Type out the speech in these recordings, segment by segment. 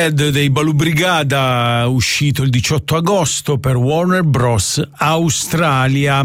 dei Baloo Brigada, uscito il 18 agosto per Warner Bros. Australia.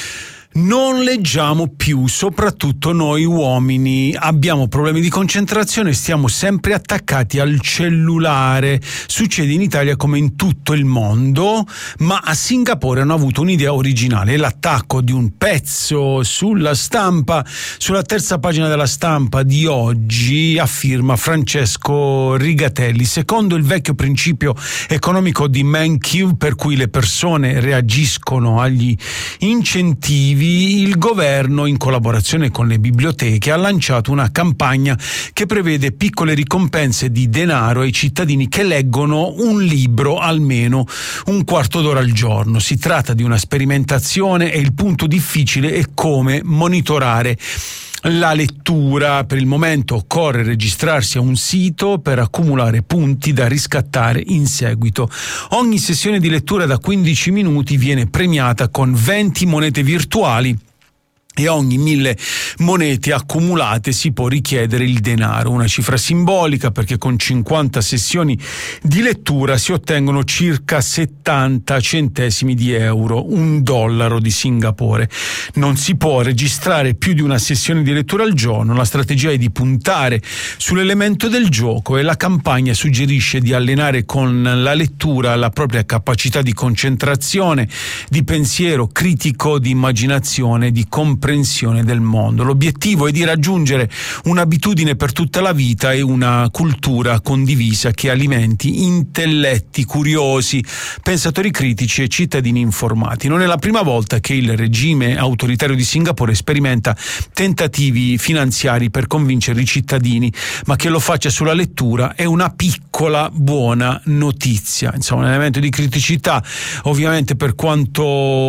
Non leggiamo più, soprattutto noi uomini abbiamo problemi di concentrazione, stiamo sempre attaccati al cellulare. Succede in Italia come in tutto il mondo, ma a Singapore hanno avuto un'idea originale: l'attacco di un pezzo sulla stampa, sulla terza pagina della Stampa di oggi, a firma Francesco Rigatelli. Secondo il vecchio principio economico di Mankiw, per cui le persone reagiscono agli incentivi, il governo, in collaborazione con le biblioteche, ha lanciato una campagna che prevede piccole ricompense di denaro ai cittadini che leggono un libro almeno un quarto d'ora al giorno. Si tratta di una sperimentazione e il punto difficile è come monitorare la lettura. Per il momento occorre registrarsi a un sito per accumulare punti da riscattare in seguito. Ogni sessione di lettura da 15 minuti viene premiata con 20 monete virtuali e ogni 1000 monete accumulate si può richiedere il denaro, una cifra simbolica perché con 50 sessioni di lettura si ottengono circa 70 centesimi di euro, $1 di Singapore. Non si può registrare più di una sessione di lettura al giorno. La strategia è di puntare sull'elemento del gioco e la campagna suggerisce di allenare con la lettura la propria capacità di concentrazione, di pensiero critico, di immaginazione, di comprensione del mondo. L'obiettivo è di raggiungere un'abitudine per tutta la vita e una cultura condivisa che alimenti intelletti curiosi, pensatori critici e cittadini informati. Non è la prima volta che il regime autoritario di Singapore sperimenta tentativi finanziari per convincere i cittadini, ma che lo faccia sulla lettura è una piccola buona notizia. Insomma, un elemento di criticità ovviamente per quanto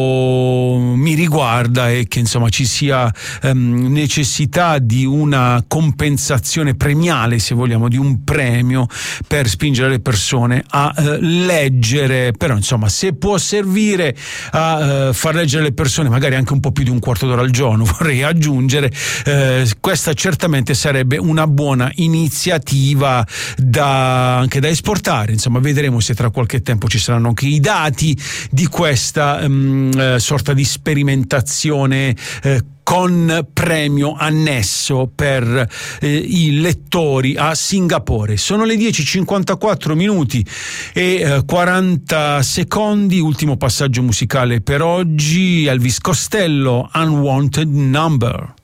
mi riguarda è che insomma ci sia necessità di una compensazione premiale, se vogliamo, di un premio per spingere le persone a leggere. Però insomma, se può servire a far leggere le persone magari anche un po' più di un quarto d'ora al giorno, vorrei aggiungere, questa certamente sarebbe una buona iniziativa anche da esportare. Insomma, vedremo se tra qualche tempo ci saranno anche i dati di questa sorta di sperimentazione con premio annesso per i lettori a Singapore. Sono le 10:54 minuti e 40 secondi. Ultimo passaggio musicale per oggi: Elvis Costello, Unwanted Number.